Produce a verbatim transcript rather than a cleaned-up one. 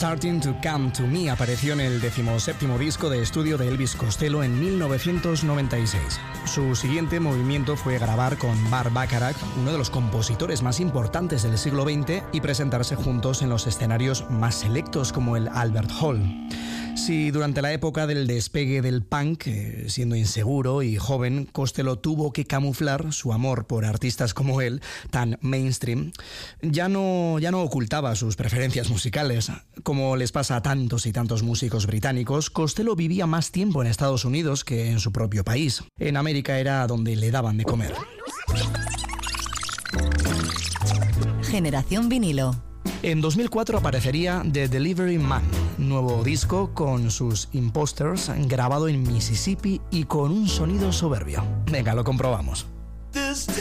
Starting to Come to Me apareció en el decimoséptimo disco de estudio de Elvis Costello en mil novecientos noventa y seis. Su siguiente movimiento fue grabar con Burt Bacharach, uno de los compositores más importantes del siglo veinte, y presentarse juntos en los escenarios más selectos como el Albert Hall. Si durante la época del despegue del punk, eh, siendo inseguro y joven, Costello tuvo que camuflar su amor por artistas como él, tan mainstream, ya no, ya no ocultaba sus preferencias musicales. Como les pasa a tantos y tantos músicos británicos, Costello vivía más tiempo en Estados Unidos que en su propio país. En América era donde le daban de comer. Generación vinilo. En dos mil cuatro aparecería The Delivery Man, nuevo disco con sus Imposters, grabado en Mississippi y con un sonido soberbio. Venga, lo comprobamos.